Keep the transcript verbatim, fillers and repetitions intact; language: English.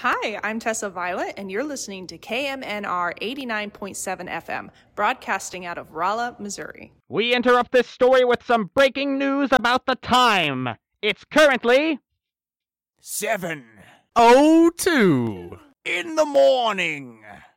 Hi, I'm Tessa Violet, and you're listening to K M N R eighty-nine point seven F M, broadcasting out of Rolla, Missouri. We interrupt this story with some breaking news about the time. It's currently seven oh two in the morning.